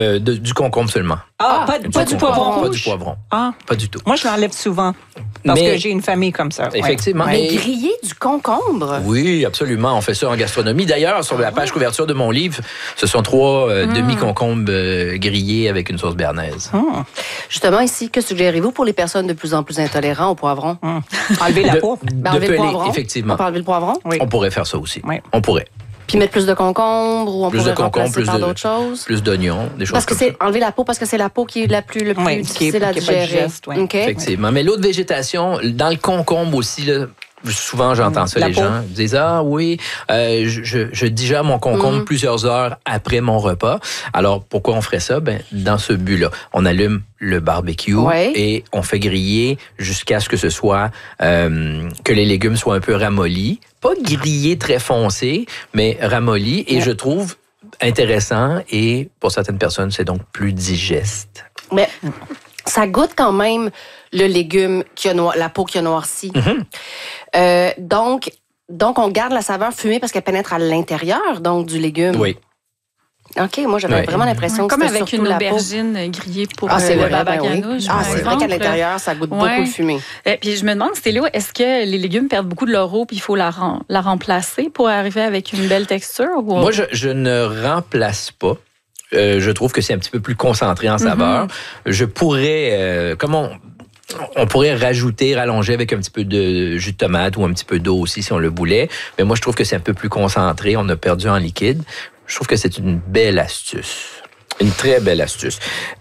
Du concombre seulement. Pas du poivron. Pas du poivron. Pas du tout. Moi, je l'enlève souvent parce que j'ai une famille comme ça. Effectivement. Mais griller du concombre? Oui, absolument. On fait ça en gastronomie. D'ailleurs, sur la page couverture de mon livre, ce sont 3 demi-concombres grillés avec une sauce béarnaise. Justement, ici, que suggérez-vous pour les personnes de plus en plus intolérantes au poivron? Enlever la peau. Enlever le poivron. Effectivement. On peut enlever le poivron? Oui. On pourrait faire ça aussi. Oui. On pourrait. Puis mettre plus de concombre ou on Plus pourrait de concombre, remplacer par d'autres choses? Plus d'oignons, des choses Parce que comme ça. c'est enlever la peau, parce que c'est la peau qui est le plus difficile à digérer. OK. Effectivement. Mais l'autre végétation, dans le concombre aussi, là, souvent j'entends ça, les gens disent oui, je digère mon concombre plusieurs heures après mon repas. Alors pourquoi on ferait ça? Dans ce but-là, on allume le barbecue et on fait griller jusqu'à ce que ce soit que les légumes soient un peu ramollis, pas grillés très foncés, mais ramollis. Et je trouve intéressant et pour certaines personnes, c'est donc plus digeste. Mais ça goûte quand même le légume qui a la peau qui a noirci. Donc, on garde la saveur fumée parce qu'elle pénètre à l'intérieur donc du légume. Oui. OK, moi, j'avais vraiment l'impression que comme c'était avec surtout une la peau. aubergine grillée pour c'est le vrai, baba oui. ganoush. C'est vrai qu'à l'intérieur, ça goûte beaucoup le fumé. Et puis je me demande, Stéléo, est-ce que les légumes perdent beaucoup de leur eau puis il faut la remplacer pour arriver avec une belle texture? Ou Moi, je ne remplace pas. Je trouve que c'est un petit peu plus concentré en saveur. Je pourrais, on pourrait rallonger avec un petit peu de jus de tomate ou un petit peu d'eau aussi si on le voulait. Mais moi, je trouve que c'est un peu plus concentré. On a perdu en liquide. Je trouve que c'est une belle astuce. Une très belle astuce.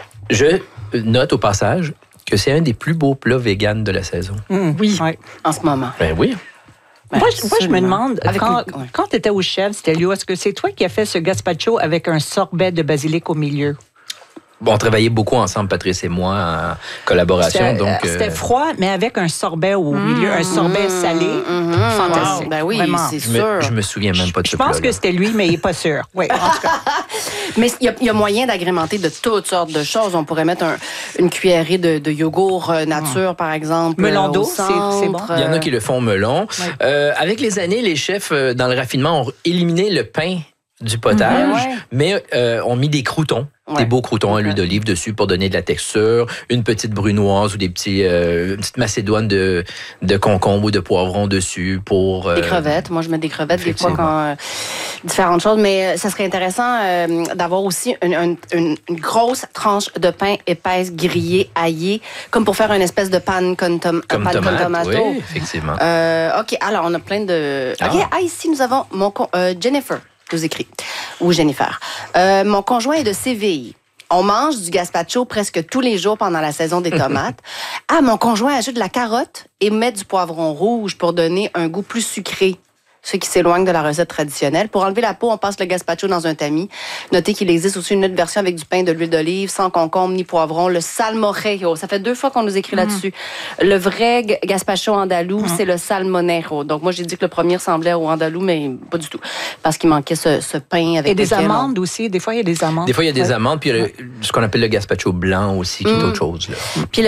Je note au passage que c'est un des plus beaux plats véganes de la saison. Oui. En ce moment. Oui. Moi, je me demande, quand tu étais au chef, Stelio, est-ce que c'est toi qui as fait ce gazpacho avec un sorbet de basilic au milieu? Bon, on travaillait beaucoup ensemble, Patrice et moi, en collaboration. C'était froid, mais avec un sorbet au milieu, un sorbet salé. Fantastique. Ben oui, c'est sûr. Je me souviens même pas de ce Je pense plat-là. que c'était lui, mais il n'est pas sûr. Oui, en tout cas. Mais il y a moyen d'agrémenter de toutes sortes de choses. On pourrait mettre une cuillerée de yogourt nature, par exemple. Melon d'eau, c'est bon. Il y en a qui le font melon. Avec les années, les chefs, dans le raffinement, ont éliminé le pain du potage, mais ont mis des croûtons. Des beaux croûtons à l'huile d'olive dessus pour donner de la texture, une petite brunoise ou une petite macédoine de concombre ou de poivron dessus pour... Des crevettes. Moi, je mets des crevettes des fois quand... différentes choses, mais ça serait intéressant d'avoir aussi une grosse tranche de pain épaisse grillée, aillée, comme pour faire une espèce de panne con tomato. Oui, effectivement. OK, alors on a plein de... OK, ici, nous avons Jennifer. Nous écrit. Ou Jennifer. Mon conjoint est de Séville. On mange du gazpacho presque tous les jours pendant la saison des tomates. Mon conjoint ajoute de la carotte et met du poivron rouge pour donner un goût plus sucré. Ceux qui s'éloignent de la recette traditionnelle. Pour enlever la peau, on passe le gazpacho dans un tamis. Notez qu'il existe aussi une autre version avec du pain, de l'huile d'olive, sans concombre ni poivron. Le salmorejo. Ça fait 2 fois qu'on nous écrit là-dessus. Le vrai gazpacho andalou, c'est le salmonero. Donc, moi, j'ai dit que le premier ressemblait au andalou, mais pas du tout. Parce qu'il manquait ce pain avec... Et des amandes aussi. Des fois, il y a des amandes. Des fois, il y a des amandes. Puis il y a ce qu'on appelle le gazpacho blanc aussi, qui est autre chose. Là. Puis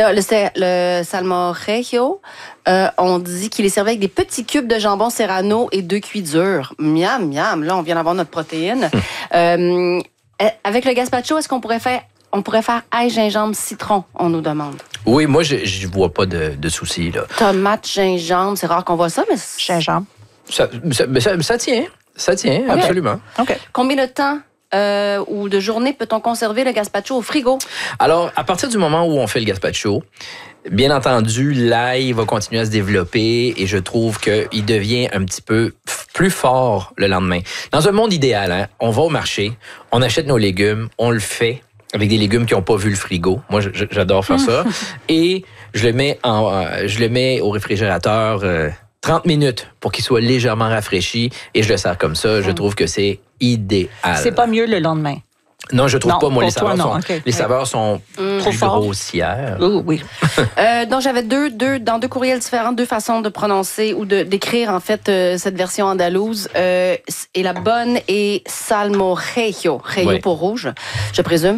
le salmorejo, on dit qu'il est servi avec des petits cubes de jambon serrano et 2 cuits durs. Miam, miam. Là, on vient d'avoir notre protéine. Avec le gazpacho, est-ce qu'on pourrait faire ail, gingembre, citron, on nous demande? Oui, moi, je vois pas de souci, là. Tomate, gingembre, c'est rare qu'on voit ça, mais... Gingembre. Ça tient. Ça tient, absolument. OK. Combien de temps ou de journée peut-on conserver le gazpacho au frigo? Alors, à partir du moment où on fait le gazpacho, bien entendu, l'ail va continuer à se développer et je trouve qu'il devient un petit peu plus fort le lendemain. Dans un monde idéal, on va au marché, on achète nos légumes, on le fait avec des légumes qui n'ont pas vu le frigo. Moi, j'adore faire ça. Et je le mets au réfrigérateur 30 minutes pour qu'il soit légèrement rafraîchi et je le sers comme ça. Je trouve que c'est idéal. C'est pas mieux le lendemain. Non, je trouve pas. Moi, pour les saveurs sont plus grossières. Oui. Donc, j'avais dans 2 courriels différents, 2 façons de prononcer ou d'écrire, en fait, cette version andalouse. Et la bonne est salmorejo. Rejo pour rouge, je présume.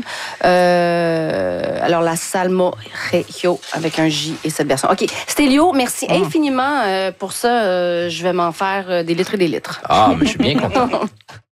Alors, la salmorejo avec un J et cette version. OK. Stelio, merci infiniment pour ça. Je vais m'en faire des litres et des litres. Mais je suis bien content.